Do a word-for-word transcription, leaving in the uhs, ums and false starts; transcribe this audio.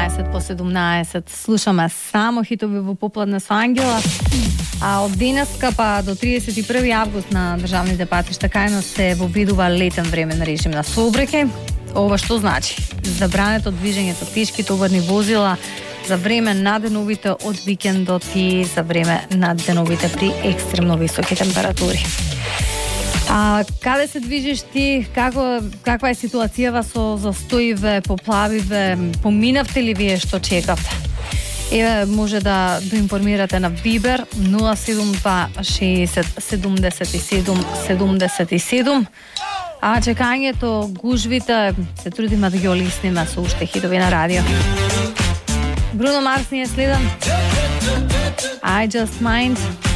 дванаесет по седумнаесет. Слушаме само хитови во попладне со Ангела. А од денеска па до триесет и први август на државните патишта кај нас се воведува летен времен режим на сообраќај. Ова што значи? Забрането движењето тешки товарни возила за време на деновите од викендот и за време на деновите при екстремно високи температури. А каде се движиш ти? Како, каква е ситуацијава со застоиве, поплавиве? Поминавте ли вие што чекавте? Еве, може да доинформирате на Вибер нула седум два шеесет седумдесет и седум седумдесет и седум. А чекањето, гужвите, се трудиме да ги олесниме со уште хитови на радио. Бруно Марс ни е следен. I Just Mind.